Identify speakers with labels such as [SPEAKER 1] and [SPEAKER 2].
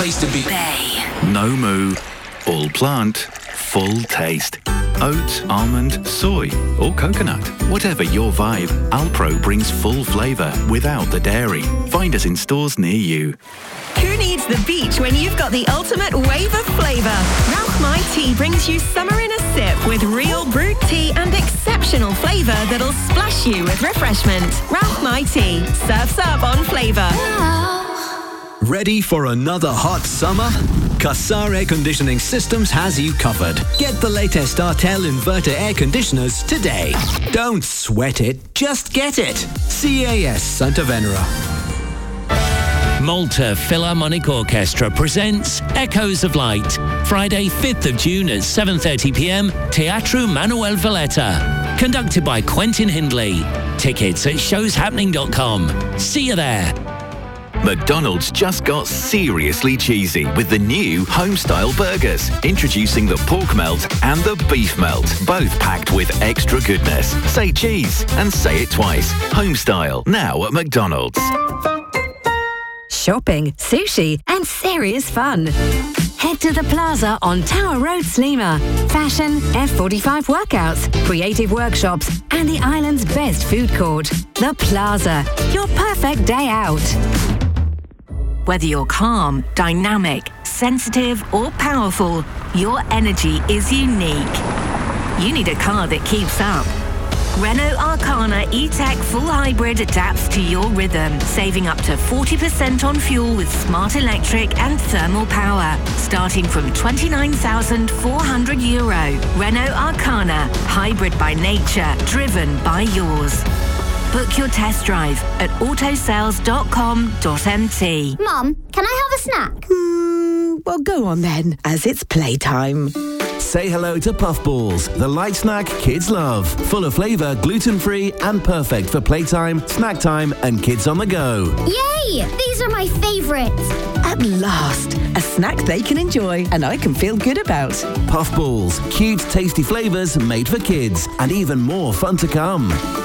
[SPEAKER 1] place to be.
[SPEAKER 2] Bay.
[SPEAKER 3] No moo, all plant, full taste. Oat, almond, soy or coconut. Whatever your vibe, Alpro brings full flavour without the dairy. Find us in stores near you.
[SPEAKER 4] Who needs the beach when you've got the ultimate wave of flavour? Ralph My Tea brings you summer in a sip with real brewed tea and exceptional flavour that'll splash you with refreshment. Ralph My Tea. Surfs up on flavour.
[SPEAKER 5] Ready for another hot summer? Qassar Air Conditioning Systems has you covered. Get the latest Artel inverter air conditioners today. Don't sweat it, just get it. CAS Santa Venera.
[SPEAKER 6] Malta Philharmonic Orchestra presents Echoes of Light. Friday, 5th of June at 7:30pm, Teatro Manuel Valletta. Conducted by Quentin Hindley. Tickets at showshappening.com. See you there.
[SPEAKER 3] McDonald's just got seriously cheesy with the new Homestyle burgers. Introducing the pork melt and the beef melt, both packed with extra goodness. Say cheese and say it twice. Homestyle, now at McDonald's.
[SPEAKER 7] Shopping, sushi and serious fun. Head to the Plaza on Tower Road, Slima. Fashion, F45 workouts, creative workshops and the island's best food court. The Plaza, your perfect day out. Whether you're calm, dynamic, sensitive or powerful, your energy is unique. You need a car that keeps up. Renault Arcana E-Tech Full Hybrid adapts to your rhythm, saving up to 40% on fuel with smart electric and thermal power. Starting from €29,400. Renault Arcana, hybrid by nature, driven by yours. Book your test drive at autosales.com.mt.
[SPEAKER 8] Mum, can I have a snack?
[SPEAKER 9] Well, go on then, as it's playtime.
[SPEAKER 10] Say hello to Puffballs, the light snack kids love. Full of flavour, gluten-free and perfect for playtime, snack time and kids on the go.
[SPEAKER 8] Yay! These are my favourites.
[SPEAKER 9] At last, a snack they can enjoy and I can feel good about.
[SPEAKER 10] Puffballs, cute, tasty flavours made for kids and even more fun to come.